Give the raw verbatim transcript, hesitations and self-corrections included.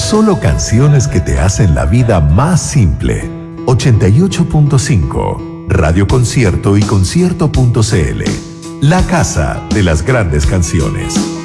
Solo canciones que te hacen la vida más simple. ochenta y ocho punto cinco, Radio Concierto y concierto punto c l. La casa de las grandes canciones.